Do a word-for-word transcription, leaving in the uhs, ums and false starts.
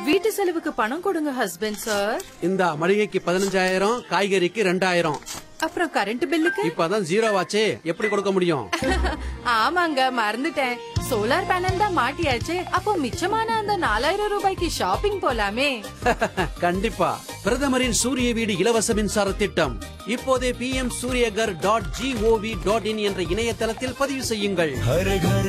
வீட்டு செலவுக்கு பணம் கொடுங்க ஹஸ்பண்ட் சார். இந்த மளிகைக்கு பதினஞ்சாயிரம், காய்கறிக்கு ரெண்டாயிரம். அப்புறம் கரண்ட் பில்லுக்கு? இப்பதான் ஜீரோ ஆச்சே, எப்படி கொடுக்க முடியும்? ஆமாங்க, மறந்துட்டேன். சோலார் பேனல் தான் மாட்டியாச்சே. அப்போ மிச்சமான அந்த நாலாயிரம் ரூபாய்க்கு ஷாப்பிங் போலாமே. கண்டிப்பா. பிரதமரின் சூரிய வீடு இலவச மின்சார திட்டம். இப்போதே B M Surya Ghar dot gov dot in என்ற இணையதளத்தில் பதிவு செய்யுங்கள்.